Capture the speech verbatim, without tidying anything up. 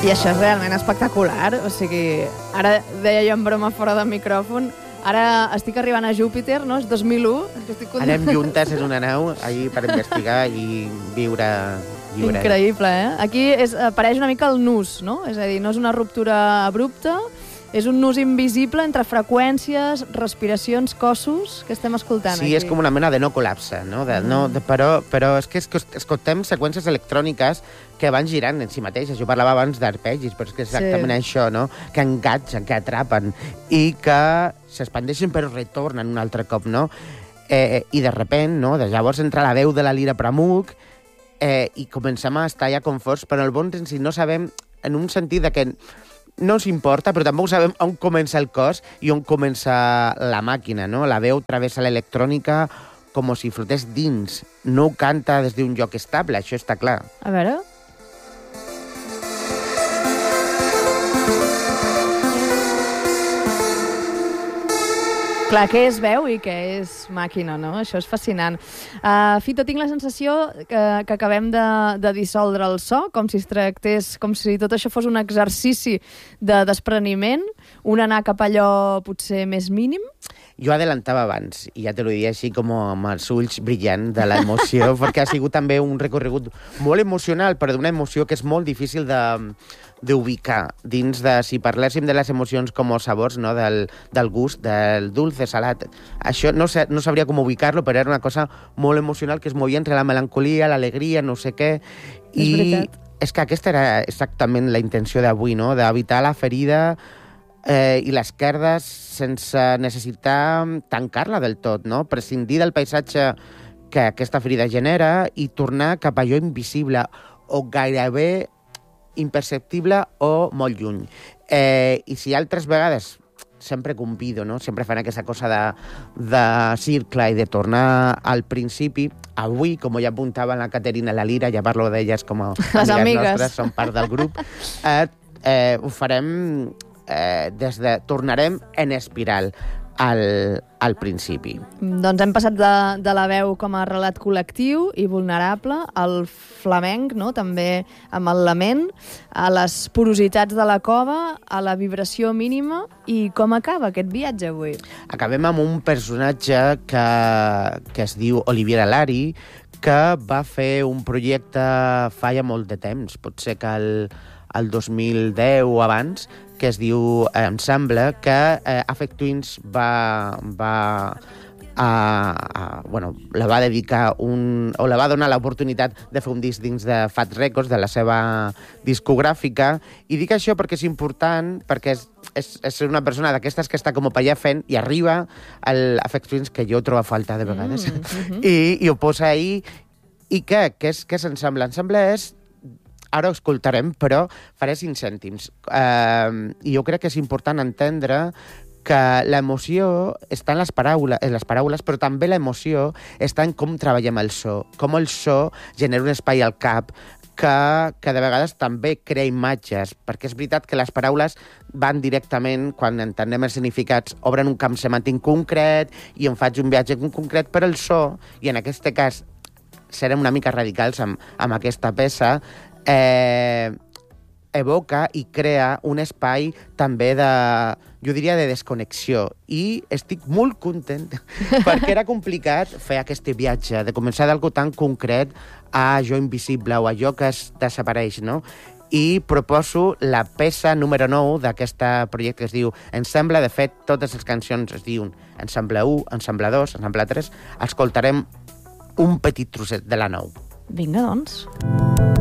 I això és realment espectacular. O sigui, ara deia jo en broma fora del micròfon, ara estic arribant a Júpiter, no? És dos mil u. Estic... Anem juntes en una nau allí per investigar i viure lliure. Increïble, eh? Aquí és, apareix una mica el nus, no? És a dir, no és una ruptura abrupta, és un nus invisible entre freqüències, respiracions, cossos que estem escoltant sí, aquí. Sí, és com una mena de no col·lapse, no? De, no de, però, però és que, és que escoltem seqüències electròniques que van girant en si mateixes. Jo parlava abans d'arpegis, però és que és exactament sí. això, no? Que engatgen, que atrapen i que s'expandeixen però retornen un altre cop, no? Eh, I de repent, no? De llavors entra la veu de la lira Pramuk eh, i comencem a estar ja conforts, però en el bon sentit no sabem, en un sentit de que no ens importa, però tampoc sabem on comença el cos i on comença la màquina, no? La veu travessa l'electrònica com si flotés dins. No ho canta des d'un lloc estable, això està clar. A veure... Clar, què és veu i què és màquina, no? Això és fascinant. Uh, Fito, tinc la sensació que, que acabem de, de dissoldre el so, com si es tractés, com si tot això fos un exercici de despreniment, un anar cap allò potser més mínim. Jo adelantava abans, i ja te lo diria així com amb els ulls brillants de l'emoció, perquè ha sigut també un recorregut molt emocional, però d'una emoció que és molt difícil de... d'ubicar dins de, si parléssim de les emocions com els sabors, no? del, del gust, del dulce, salat. Això no, sé, no sabria com ubicar-lo, però era una cosa molt emocional que es movia entre la melancolia, l'alegria, no sé què. És I veritat. És que aquesta era exactament la intenció d'avui, no? D'evitar la ferida eh, i les querdes sense necessitar tancar-la del tot, no? Prescindir del paisatge que aquesta ferida genera i tornar cap a allò invisible o gairebé imperceptible o molt lluny. Eh, I si altres vegades sempre convido, no? Sempre fan aquesta cosa de, de circle i de tornar al principi. Avui, com ja apuntava la Caterina i la Lira, ja parlo d'elles com a amigues, amigues nostres, són part del grup, eh, eh, ho farem eh, des de... Tornarem en espiral al, al principi. Doncs hem passat de, de la veu com a relat col·lectiu i vulnerable al flamenc, no? També amb el lament, a les porositats de la cova, a la vibració mínima. I com acaba aquest viatge avui? Acabem amb un personatge que, que es diu Oliviera Lari, que va fer un projecte fa ja molt de temps, pot ser que el, el dos mil deu o abans, que es diu Ensemble, que eh, Affect Twins va, va, a, a, bueno, la va dedicar un, o la va donar l'oportunitat de fer un disc dins de Fat Records, de la seva discogràfica, i dic això perquè és important, perquè és, és, és una persona d'aquestes que està com per allà fent i arriba al Affect Twins, que jo trobo a falta de vegades, mm, mm-hmm. I, i ho posa ahí. I què? Què és, què és Ensemble? Ensemble és... Ara ho escoltarem, però faré cinc cèntims. Uh, I jo crec que és important entendre que l'emoció està en les paraules, en les paraules, però també l'emoció està en com treballem el so, com el so genera un espai al cap que, que de vegades també crea imatges, perquè és veritat que les paraules van directament, quan entenem els significats, obren un camp semàntic concret i en faig un viatge concret, però el so, i en aquest cas serem una mica radicals amb, amb aquesta peça, Eh, evoca i crea un espai també de, jo diria, de desconnexió. I estic molt content perquè era complicat fer aquest viatge, de començar d'algú tan concret a allò invisible o allò que es desapareix, no? I proposo la peça número nou d'aquest projecte que es diu Ensemble. De fet, totes les cancions es diuen Ensemble u, Ensemble dos, Ensemble tres. Escoltarem un petit trosset de la nou. Vinga, doncs.